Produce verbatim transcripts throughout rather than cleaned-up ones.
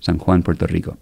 San Juan, Puerto Rico.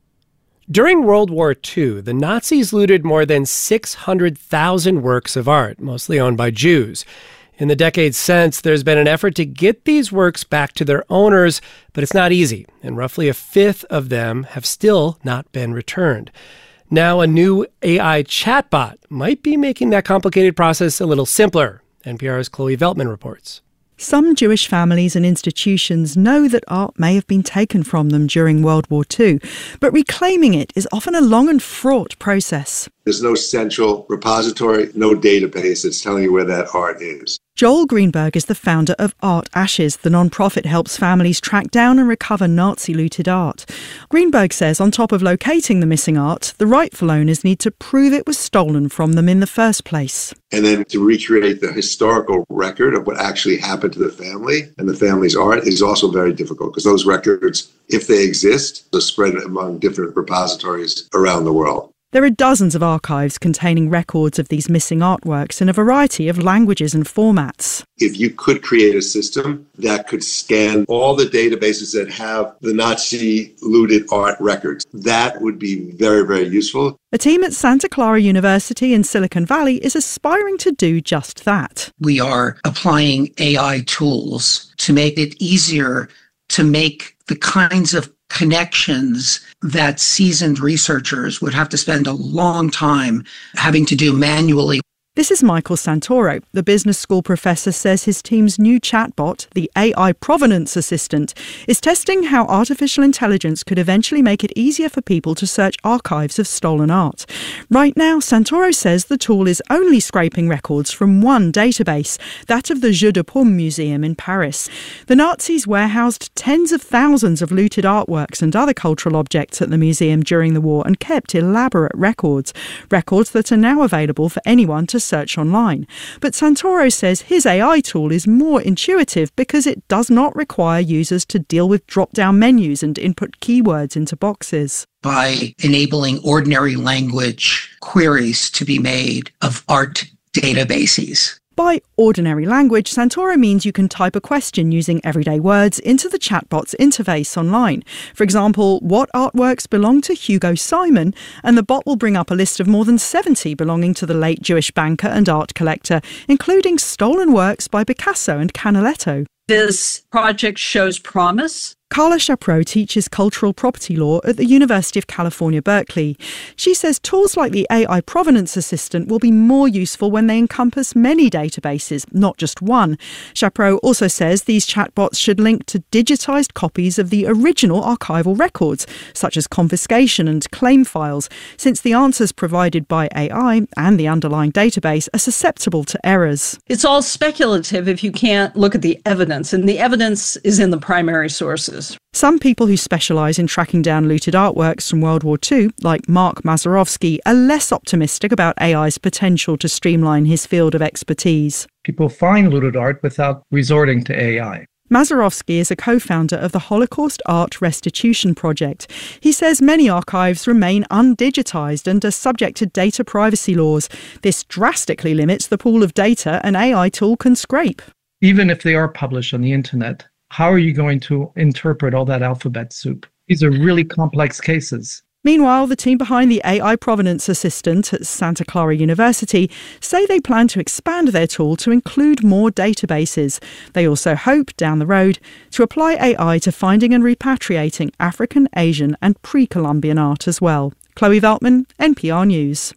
During World War Two, the Nazis looted more than six hundred thousand works of art, mostly owned by Jews. In the decades since, there's been an effort to get these works back to their owners, but it's not easy, and roughly a fifth of them have still not been returned. Now, a new A I chatbot might be making that complicated process a little simpler. N P R's Chloe Veltman reports. Some Jewish families and institutions know that art may have been taken from them during World War Two, but reclaiming it is often a long and fraught process. There's no central repository, no database that's telling you where that art is. Joel Greenberg is the founder of Art Ashes. The nonprofit helps families track down and recover Nazi-looted art. Greenberg says on top of locating the missing art, the rightful owners need to prove it was stolen from them in the first place. And then to recreate the historical record of what actually happened to the family and the family's art is also very difficult because those records, if they exist, are spread among different repositories around the world. There are dozens of archives containing records of these missing artworks in a variety of languages and formats. If you could create a system that could scan all the databases that have the Nazi looted art records, that would be very, very useful. A team at Santa Clara University in Silicon Valley is aspiring to do just that. We are applying A I tools to make it easier to make the kinds of connections that seasoned researchers would have to spend a long time having to do manually. This is Michael Santoro. The business school professor says his team's new chatbot, the A I Provenance Assistant, is testing how artificial intelligence could eventually make it easier for people to search archives of stolen art. Right now, Santoro says the tool is only scraping records from one database, that of the Jeu de Paume Museum in Paris. The Nazis warehoused tens of thousands of looted artworks and other cultural objects at the museum during the war and kept elaborate records, records that are now available for anyone to search online. But Santoro says his A I tool is more intuitive because it does not require users to deal with drop-down menus and input keywords into boxes. By enabling ordinary language queries to be made of art databases. By ordinary language, Santoro means you can type a question using everyday words into the chatbot's interface online. For example, what artworks belong to Hugo Simon? And the bot will bring up a list of more than seventy belonging to the late Jewish banker and art collector, including stolen works by Picasso and Canaletto. This project shows promise. Carla Chapreau teaches cultural property law at the University of California, Berkeley. She says tools like the A I Provenance Assistant will be more useful when they encompass many databases, not just one. Chapreau also says these chatbots should link to digitised copies of the original archival records, such as confiscation and claim files, since the answers provided by A I and the underlying database are susceptible to errors. It's all speculative if you can't look at the evidence, and the evidence is in the primary sources. Some people who specialise in tracking down looted artworks from World War Two, like Mark Mazerovsky, are less optimistic about A I's potential to streamline his field of expertise. People find looted art without resorting to A I. Mazerovsky is a co-founder of the Holocaust Art Restitution Project. He says many archives remain undigitised and are subject to data privacy laws. This drastically limits the pool of data an A I tool can scrape. Even if they are published on the internet, how are you going to interpret all that alphabet soup? These are really complex cases. Meanwhile, the team behind the A I Provenance Assistant at Santa Clara University say they plan to expand their tool to include more databases. They also hope, down the road, to apply A I to finding and repatriating African, Asian and pre-Columbian art as well. Chloe Veltman, N P R News.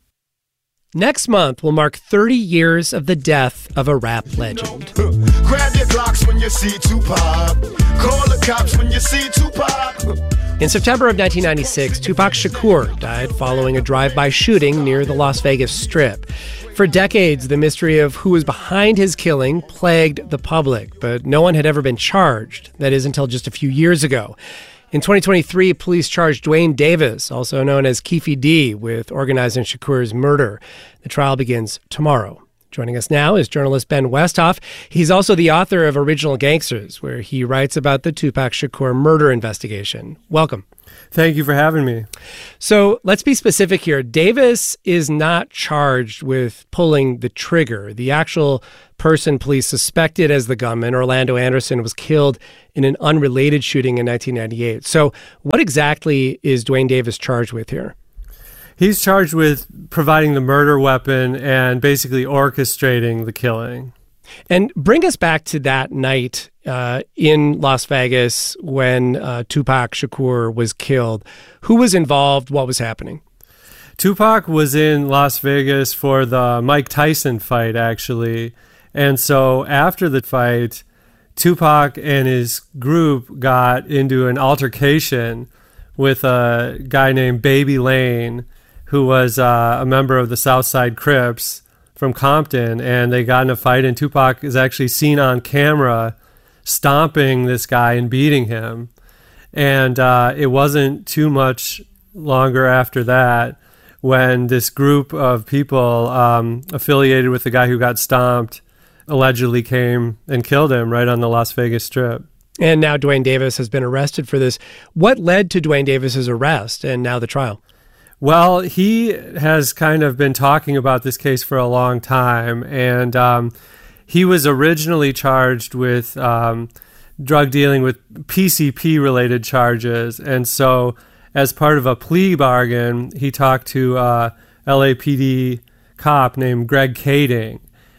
Next month will mark thirty years of the death of a rap legend. Grab your Glocks when you see Tupac. Call the cops when you see Tupac. In September of nineteen ninety-six, Tupac Shakur died following a drive-by shooting near the Las Vegas Strip. For decades, the mystery of who was behind his killing plagued the public, but no one had ever been charged. That is, until just a few years ago. In twenty twenty-three, police charged Dwayne Davis, also known as Keffe D, with organizing Shakur's murder. The trial begins tomorrow. Joining us now is journalist Ben Westhoff. He's also the author of Original Gangsters, where he writes about the Tupac Shakur murder investigation. Welcome. Thank you for having me. So let's be specific here. Davis is not charged with pulling the trigger. The actual person police suspected as the gunman, Orlando Anderson, was killed in an unrelated shooting in nineteen ninety-eight. So what exactly is Duane Davis charged with here? He's charged with providing the murder weapon and basically orchestrating the killing. And bring us back to that night uh, in Las Vegas when uh, Tupac Shakur was killed. Who was involved? What was happening? Tupac was in Las Vegas for the Mike Tyson fight, actually. And so after the fight, Tupac and his group got into an altercation with a guy named Baby Lane, who was uh, a member of the Southside Crips from Compton, and they got in a fight, and Tupac is actually seen on camera stomping this guy and beating him. And uh, it wasn't too much longer after that when this group of people um, affiliated with the guy who got stomped allegedly came and killed him right on the Las Vegas Strip. And now Duane Davis has been arrested for this. What led to Duane Davis's arrest and now the trial? Well, he has kind of been talking about this case for a long time, and um, he was originally charged with um, drug dealing with P C P-related charges, and so as part of a plea bargain, he talked to a L A P D cop named Greg Kading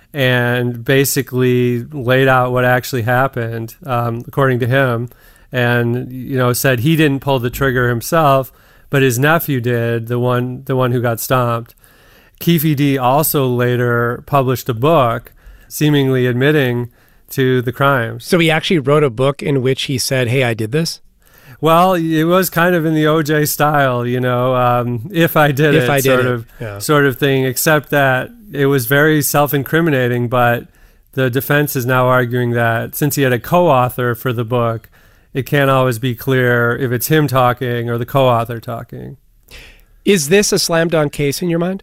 and basically laid out what actually happened, um, according to him, and you know said he didn't pull the trigger himself, but his nephew did, the one the one who got stomped. Keffe D also later published a book seemingly admitting to the crimes. So he actually wrote a book in which he said, hey, I did this? Well, it was kind of in the O J style, you know, um, if I did if it, I did sort it. of Yeah. sort of thing, except that it was very self-incriminating, but the defense is now arguing that since he had a co-author for the book, it can't always be clear if it's him talking or the co-author talking. Is this a slam dunk case in your mind?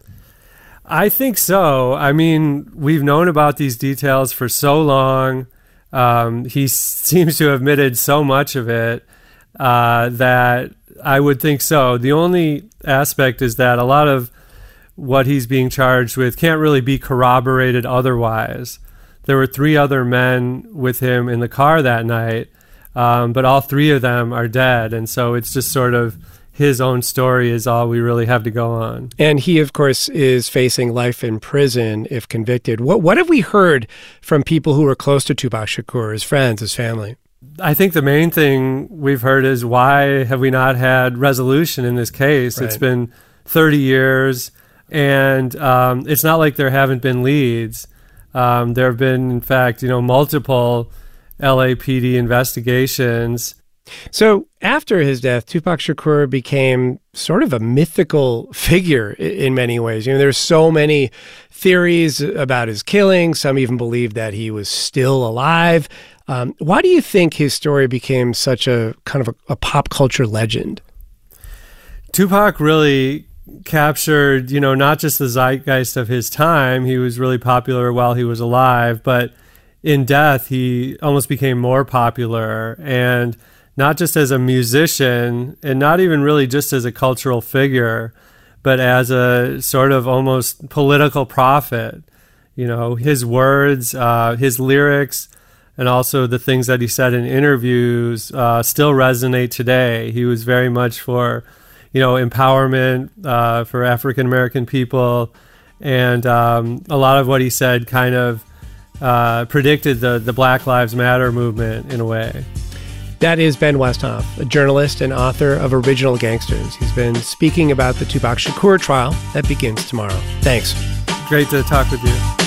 I think so. I mean, we've known about these details for so long. Um, he s- seems to have admitted so much of it uh, that I would think so. The only aspect is that a lot of what he's being charged with can't really be corroborated otherwise. There were three other men with him in the car that night, um, but all three of them are dead. And so it's just sort of his own story is all we really have to go on. And he, of course, is facing life in prison if convicted. What what have we heard from people who were close to Tupac Shakur, his friends, his family? I think the main thing we've heard is, why have we not had resolution in this case? Right. It's been thirty years, and um, it's not like there haven't been leads. Um, there have been, in fact, you know, multiple L A P D investigations. So after his death, Tupac Shakur became sort of a mythical figure in many ways. You know, there's so many theories about his killing. Some even believe that he was still alive. Um, why do you think his story became such a kind of a, a pop culture legend? Tupac really captured, you know, not just the zeitgeist of his time. He was really popular while he was alive, but in death, he almost became more popular, and not just as a musician, and not even really just as a cultural figure, but as a sort of almost political prophet. You know, his words, uh, his lyrics, and also the things that he said in interviews uh, still resonate today. He was very much for, you know, empowerment uh, for African-American people, and um, a lot of what he said kind of uh, predicted the, the Black Lives Matter movement in a way. That is Ben Westhoff, a journalist and author of Original Gangsters. He's been speaking about the Tupac Shakur trial that begins tomorrow. Thanks. Great to talk with you.